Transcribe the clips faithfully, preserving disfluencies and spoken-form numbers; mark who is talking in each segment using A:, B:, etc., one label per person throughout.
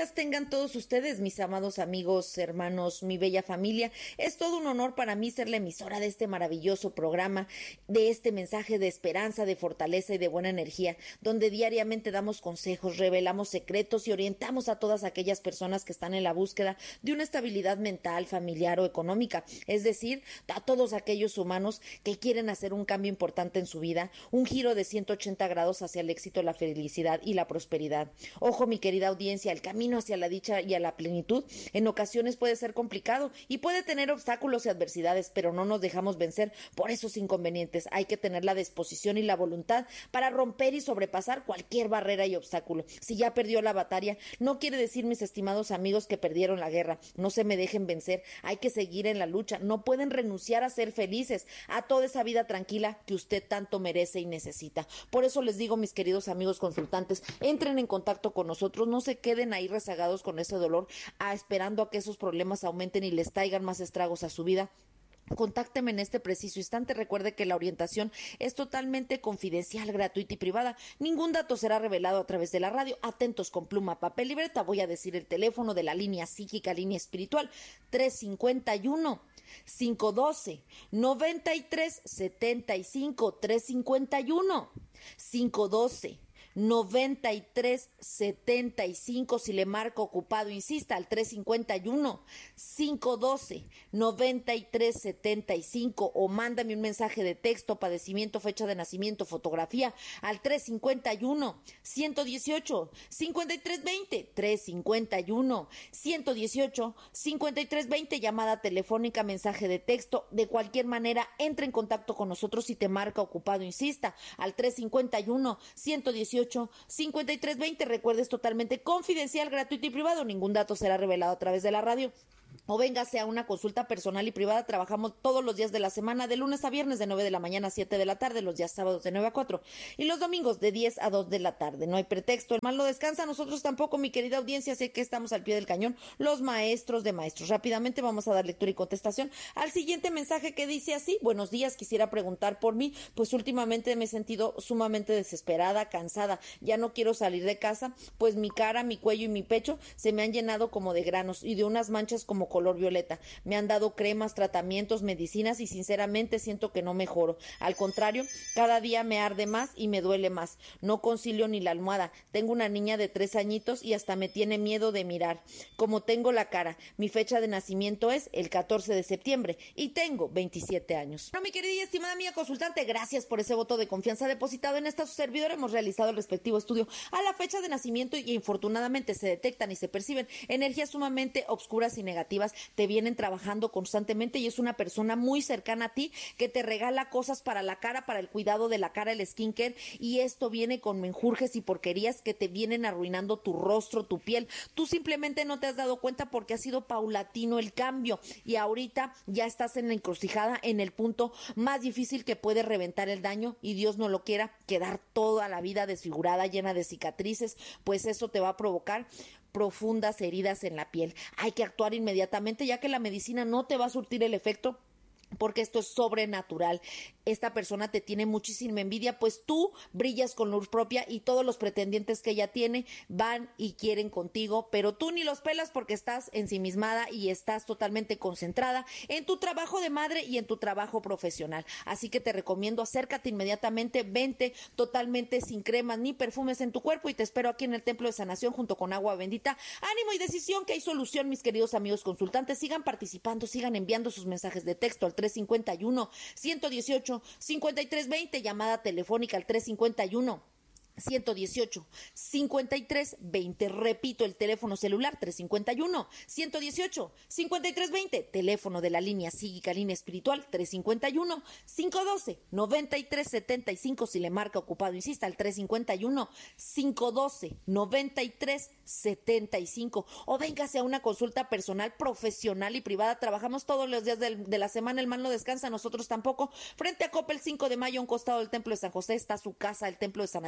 A: días tengan todos ustedes, mis amados amigos, hermanos, mi bella familia. Es todo un honor para mí ser la emisora de este maravilloso programa, de este mensaje de esperanza, de fortaleza y de buena energía, donde diariamente damos consejos, revelamos secretos y orientamos a todas aquellas personas que están en la búsqueda de una estabilidad mental, familiar o económica. Es decir, a todos aquellos humanos que quieren hacer un cambio importante en su vida, un giro de ciento ochenta grados hacia el éxito, la felicidad y la prosperidad. Ojo, mi querida audiencia, el camino hacia la dicha y a la plenitud en ocasiones puede ser complicado y puede tener obstáculos y adversidades, pero no nos dejamos vencer por esos inconvenientes. Hay que tener la disposición y la voluntad para romper y sobrepasar cualquier barrera y obstáculo. Si ya perdió la batalla, no quiere decir, mis estimados amigos, que perdieron la guerra. No se me dejen vencer, hay que seguir en la lucha. No pueden renunciar a ser felices, a toda esa vida tranquila que usted tanto merece y necesita. Por eso les digo, mis queridos amigos consultantes, entren en contacto con nosotros, no se queden ahí rezagados con ese dolor, a, esperando a que esos problemas aumenten y les traigan más estragos a su vida. Contácteme en este preciso instante. Recuerde que la orientación es totalmente confidencial, gratuita y privada. Ningún dato será revelado a través de la radio. Atentos con pluma, papel y libreta. Voy a decir el teléfono de la línea psíquica, línea espiritual, tres cinco uno, cinco uno dos, nueve tres siete cinco, tres cinco uno, cinco uno dos, noventa y tres setenta y cinco. Si le marca ocupado, insista al tres cinco uno, cinco uno dos, noventa y tres setenta y cinco, o mándame un mensaje de texto, padecimiento, fecha de nacimiento, fotografía al tres cinco uno, uno uno ocho, cinco tres dos cero, tres cinco uno, uno uno ocho, cinco tres dos cero, llamada telefónica, mensaje de texto. De cualquier manera, entre en contacto con nosotros. Si te marca ocupado, insista al tres cinco uno, uno uno ocho, cinco tres dos cero. Recuerda, es totalmente confidencial, gratuito y privado. Ningún dato será revelado a través de la radio. O véngase a una consulta personal y privada. Trabajamos todos los días de la semana, de lunes a viernes, de nueve de la mañana a siete de la tarde, los días sábados de nueve a cuatro y los domingos de diez a dos de la tarde. No hay pretexto, el mal no descansa, nosotros tampoco, mi querida audiencia. Sé que estamos al pie del cañón, los maestros de maestros. Rápidamente vamos a dar lectura y contestación al siguiente mensaje, que dice así: buenos días, quisiera preguntar por mí, pues últimamente me he sentido sumamente desesperada, cansada, ya no quiero salir de casa, pues mi cara, mi cuello y mi pecho se me han llenado como de granos y de unas manchas como color violeta. Me han dado cremas, tratamientos, medicinas y sinceramente siento que no mejoro. Al contrario, cada día me arde más y me duele más. No concilio ni la almohada. Tengo una niña de tres añitos y hasta me tiene miedo de mirar cómo tengo la cara. Mi fecha de nacimiento es el catorce de septiembre y tengo veintisiete años. Bueno, mi querida y estimada amiga consultante, gracias por ese voto de confianza depositado en esta su servidora. Hemos realizado el respectivo estudio a la fecha de nacimiento y infortunadamente se detectan y se perciben energías sumamente obscuras y negativas. Te vienen trabajando constantemente y es una persona muy cercana a ti que te regala cosas para la cara, para el cuidado de la cara, el skincare, y esto viene con menjurjes y porquerías que te vienen arruinando tu rostro, tu piel. Tú simplemente no te has dado cuenta porque ha sido paulatino el cambio y ahorita ya estás en la encrucijada, en el punto más difícil que puede reventar el daño, y Dios no lo quiera, quedar toda la vida desfigurada, llena de cicatrices, pues eso te va a provocar profundas heridas en la piel. Hay que actuar inmediatamente, ya que la medicina no te va a surtir el efecto, porque esto es sobrenatural. Esta persona te tiene muchísima envidia, pues tú brillas con luz propia y todos los pretendientes que ella tiene van y quieren contigo, pero tú ni los pelas porque estás ensimismada y estás totalmente concentrada en tu trabajo de madre y en tu trabajo profesional. Así que te recomiendo, acércate inmediatamente, vente totalmente sin cremas ni perfumes en tu cuerpo y te espero aquí en el Templo de Sanación junto con agua bendita. Ánimo y decisión, que hay solución, mis queridos amigos consultantes. Sigan participando, sigan enviando sus mensajes de texto al tres cinco uno, uno uno ocho, cinco tres dos cero, llamada telefónica al tres cinco uno, uno uno ocho, cinco tres dos cero. Repito, el teléfono celular tres cinco uno, uno uno ocho, cinco tres dos cero. Teléfono de la línea psíquica, línea espiritual, tres cinco uno, cinco uno dos, nueve tres siete cinco. Si le marca ocupado, insista al tres cinco uno, cinco uno dos, nueve tres siete cinco. O véngase a una consulta personal, profesional y privada. Trabajamos todos los días de, de la semana, el mal no descansa, nosotros tampoco. Frente a Coppel, cinco de mayo, a un costado del Templo de San José, está su casa, el Templo de Sanación de Curación.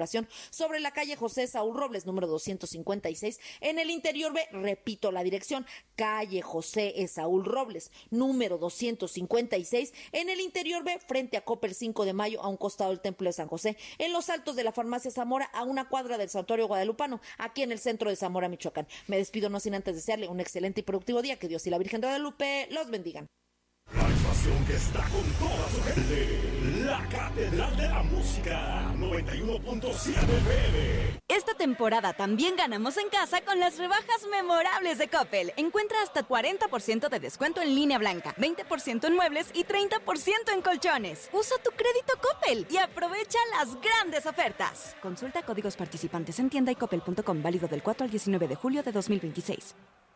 A: inauguración sobre la calle José Saúl Robles, número doscientos cincuenta y seis, en el interior B. Repito la dirección, calle José Saúl Robles, número doscientos cincuenta y seis, en el interior B, frente a Coppel cinco de mayo, a un costado del Templo de San José, en los altos de la Farmacia Zamora, a una cuadra del Santuario Guadalupano, aquí en el centro de Zamora, Michoacán. Me despido no sin antes desearle un excelente y productivo día. Que Dios y la Virgen de Guadalupe los bendigan.
B: La estación que está con toda su gente, la Catedral de la Música, noventa y uno punto siete F M.
C: Esta temporada también ganamos en casa con las rebajas memorables de Coppel. Encuentra hasta cuarenta por ciento de descuento en línea blanca, veinte por ciento en muebles y treinta por ciento en colchones. Usa tu crédito Coppel y aprovecha las grandes ofertas. Consulta códigos participantes en tienda y coppel punto com, válido del cuatro al diecinueve de julio de dos mil veintiséis.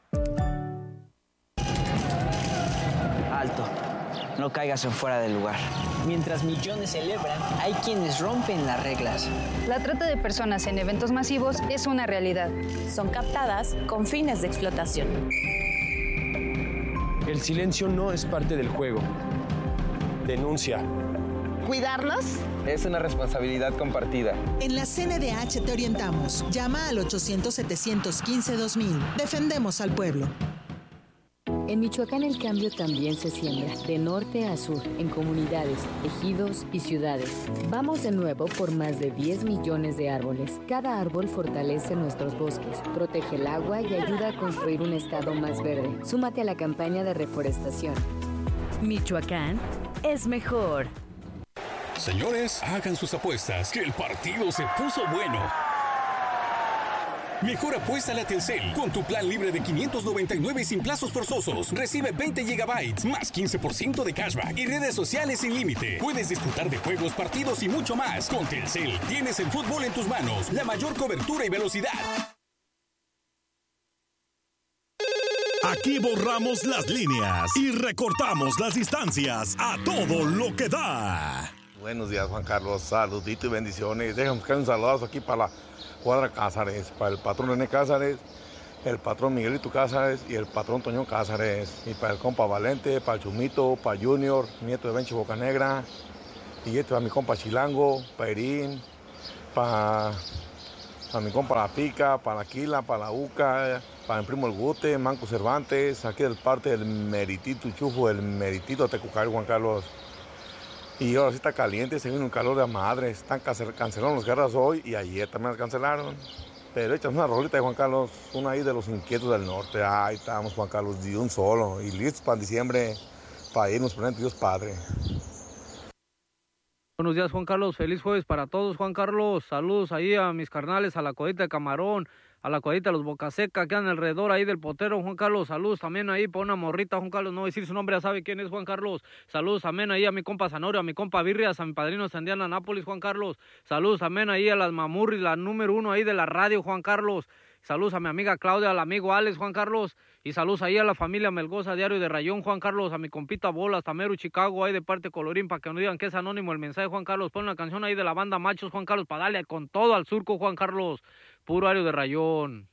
D: Alto, no caigas en fuera del lugar. Mientras millones celebran, hay quienes rompen las reglas.
E: La trata de personas en eventos masivos es una realidad.
F: Son captadas con fines de explotación.
G: El silencio no es parte del juego. Denuncia.
H: Cuidarnos
I: es una responsabilidad compartida.
J: En la C N D H te orientamos. Llama al ochocientos, setecientos quince, dos mil. Defendemos al pueblo.
K: En Michoacán el cambio también se siembra, de norte a sur, en comunidades, ejidos y ciudades. Vamos de nuevo por más de diez millones de árboles. Cada árbol fortalece nuestros bosques, protege el agua y ayuda a construir un estado más verde. Súmate a la campaña de reforestación.
L: Michoacán es mejor.
B: Señores, hagan sus apuestas, que el partido se puso bueno. Mejor apuéstale a Telcel. Con tu plan libre de quinientos noventa y nueve sin plazos forzosos. Recibe veinte gigabytes, más quince por ciento de cashback y redes sociales sin límite. Puedes disfrutar de juegos, partidos y mucho más. Con Telcel tienes el fútbol en tus manos, la mayor cobertura y velocidad.
M: Aquí borramos las líneas y recortamos las distancias a todo lo que da.
N: Buenos días, Juan Carlos. Saludito y bendiciones. Déjame buscar un saludazo aquí para la cuadra Cázares, para el patrón René Cázares, el patrón Miguelito Cázares y el patrón Toño Cázares. Y para el compa Valente, para el Chumito, para Junior, nieto de Bencho Bocanegra. Y este para mi compa Chilango, para Irín, para, para mi compa La Pica, para la Quila, para la Uca, para mi primo El Gute, Manco Cervantes, aquí del parte del Meritito Chufo, el Meritito Tecucar, Juan Carlos. Y ahora sí está caliente, se viene un calor de madre. Están cancelaron las guerras hoy y ayer también las cancelaron. Pero echas una rolita de Juan Carlos, una ahí de los inquietos del norte. Ahí estamos, Juan Carlos, de un solo. Y listos para diciembre, para irnos por Dios Padre.
O: Buenos días, Juan Carlos. Feliz jueves para todos, Juan Carlos. Saludos ahí a mis carnales, a la Codita de Camarón, a la Codita de los Bocaseca, que andan alrededor ahí del potero, Juan Carlos. Saludos también ahí para una morrita, Juan Carlos. No voy a decir su nombre, ya sabe quién es, Juan Carlos. Saludos también ahí a mi compa Zanorio, a mi compa Birrias, a mi padrino Sandiana Nápoles, Juan Carlos. Saludos también ahí a las Mamurris, la número uno ahí de la radio, Juan Carlos. Saludos a mi amiga Claudia, al amigo Alex, Juan Carlos. Y saludos ahí a la familia Melgoza, Diario de Rayón, Juan Carlos. A mi compita Bolas, Tameru, Chicago, ahí de parte Colorín, para que no digan que es anónimo el mensaje, Juan Carlos. Pon una canción ahí de la banda Machos, Juan Carlos, para darle con todo al surco, Juan Carlos. Puro Diario de Rayón.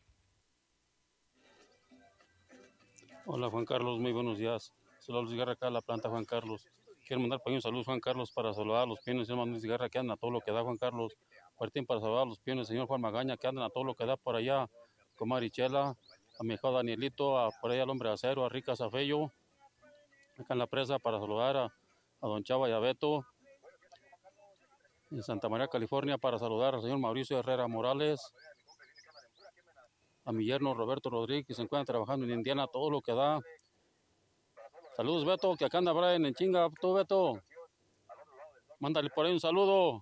P: Hola, Juan Carlos, muy buenos días. Saludos, cigarra acá a la planta, Juan Carlos. Quiero mandar para un saludo, Juan Carlos, para saludar a los piones, señor Manuel Cigarra, que andan a todo lo que da, Juan Carlos. Martín, para saludar a los piones, señor Juan Magaña, que andan a todo lo que da por allá. Con Marichela, a mi hijo Danielito, a, por ahí al hombre acero, a Rica Zafello, acá en la presa, para saludar a, a don Chava y a Beto. En Santa María, California, para saludar al señor Mauricio Herrera Morales, a mi yerno Roberto Rodríguez, que se encuentra trabajando en Indiana, todo lo que da. Saludos, Beto, que acá anda Brian en chinga. Tú, Beto, mándale por ahí un saludo.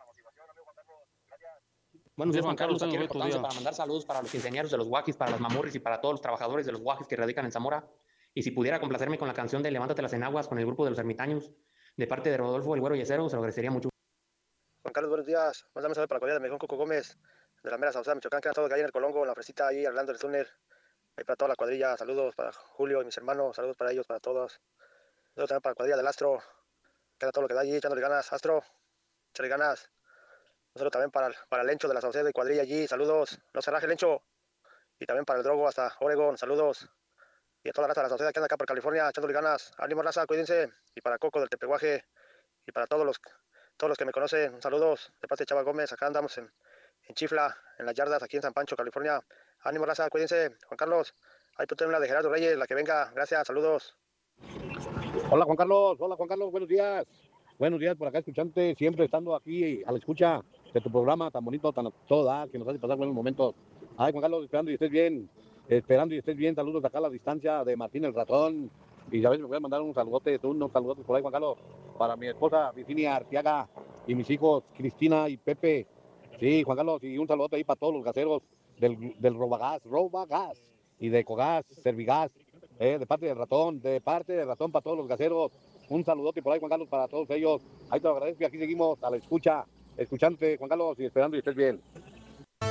Q: Buenos días, Juan Carlos, aquí reportándose para mandar saludos para los ingenieros de los Guajis, para las Mamurris y para todos los trabajadores de los Guajis que radican en Zamora. Y si pudiera complacerme con la canción de Levántate las Enaguas con el grupo de los Ermitaños, de parte de Rodolfo El Güero Yesero, se lo agradecería mucho.
R: Juan Carlos, buenos días. Mándame saludos para la comunidad de Mejón Coco Gómez, de la Mera Sauceda, Michoacán, que andan todos ahí en el Colongo, en la Fresita, ahí arreglando el túnel. Ahí para toda la cuadrilla, saludos para Julio y mis hermanos, saludos para ellos, para todos. Saludos también para la cuadrilla del Astro, que anda todo lo que da allí, echándole ganas. Astro, échale ganas. Nosotros también para el, para el Lencho de la Sauceda y cuadrilla allí, saludos. No se raje, Lencho. Y también para el Drogo hasta Oregon, saludos. Y a toda la raza de la Sauceda que anda acá por California, echándole ganas. Ánimo, raza, cuídense. Y para Coco del Tepeguaje y para todos los todos los que me conocen, saludos de parte de Chava Gómez. Acá andamos en, en Chifla, en las yardas, aquí en San Pancho, California. Ánimo, raza, cuídense. Juan Carlos, ahí tú tienes una de Gerardo Reyes, la que venga. Gracias, saludos.
H: Hola, Juan Carlos. Hola, Juan Carlos. Buenos días. Buenos días por acá, escuchante. Siempre estando aquí a la escucha de tu programa tan bonito, tan toda, que nos hace pasar buenos momentos. Ay, Juan Carlos, esperando y estés bien. Esperando y estés bien. Saludos acá a la distancia de Martín el Ratón. Y ya ves, me voy a mandar un saludote, unos saludotes por ahí, Juan Carlos, para mi esposa Virginia Arteaga y mis hijos Cristina y Pepe. Sí, Juan Carlos, y un saludote ahí para todos los gaseros del, del Robagas, Robagas y de Cogas, Servigas, eh, de parte del Ratón, de parte del Ratón para todos los gaseros. Un saludote por ahí, Juan Carlos, para todos ellos. Ahí te lo agradezco y aquí seguimos a la escucha, escuchante, Juan Carlos, y esperando y estés bien.